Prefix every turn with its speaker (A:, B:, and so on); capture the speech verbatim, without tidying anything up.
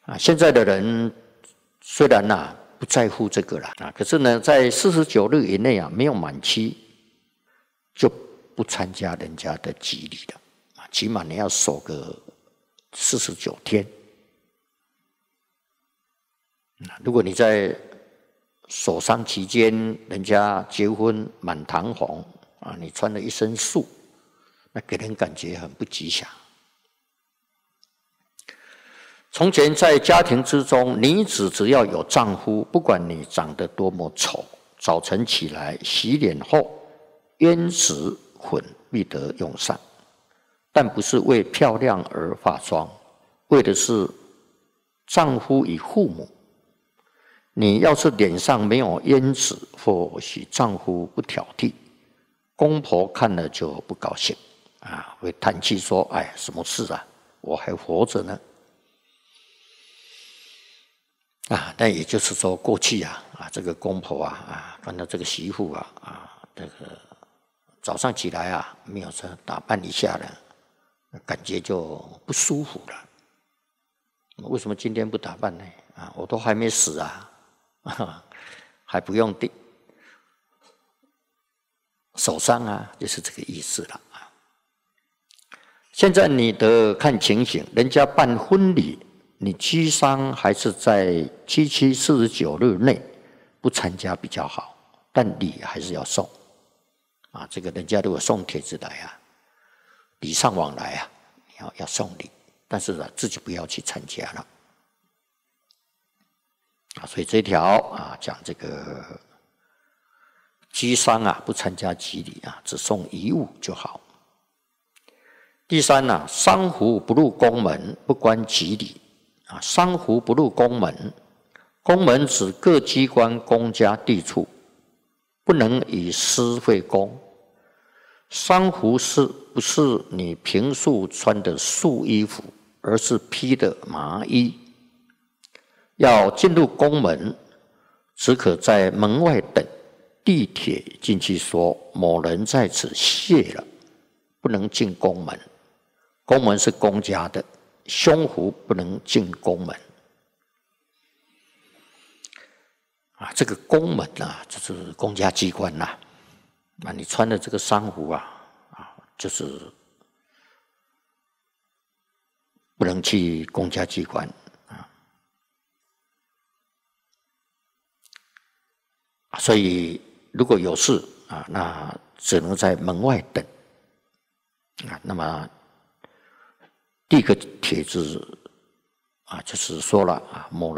A: 啊，现在的人虽然呐、啊、不在乎这个了啊，可是呢，在四十九日以内啊没有满期，就不参加人家的祭礼了啊，起码你要守个四十九天。如果你在守丧期间，人家结婚满堂红啊，你穿了一身素，那给人感觉很不吉祥。从前在家庭之中，女子只要有丈夫，不管你长得多么丑，早晨起来洗脸后，胭脂粉必得用上，但不是为漂亮而化妆，为的是丈夫与父母。你要是脸上没有胭脂，或许丈夫不挑剔，公婆看了就不高兴啊，会叹气说：“哎，什么事啊？我还活着呢。”啊，那也就是说，过去啊啊，这个公婆啊啊，看到这个媳妇啊啊，这个早上起来啊，没有说打扮一下了，感觉就不舒服了。为什么今天不打扮呢？啊，我都还没死啊，啊还不用定守丧啊，就是这个意思了啊。现在你得看情形，人家办婚礼。你居丧还是在七七四十九日内不参加比较好，但礼还是要送啊。这个人家如果送帖子来啊，礼尚往来啊，要要送礼，但是呢，自己不要去参加了啊。所以这条啊讲这个居丧啊不参加祭礼啊，只送遗物就好。第三呢、啊，丧服不入宫门，不关祭礼。啊，丧服不入宫门，宫门指各机关、公家、地处，不能以私会公。丧服是不是你平素穿的素衣服，而是披的麻衣？要进入宫门，只可在门外等地铁进去说某人在此谢了，不能进宫门。宫门是公家的。胸服不能进宫门啊！这个宫门啊，就是公家机关呐、啊。那你穿的这个丧服啊，啊，就是不能去公家机关啊。所以如果有事啊，那只能在门外等啊。那么。第一个帖子啊，就是说了啊，某人。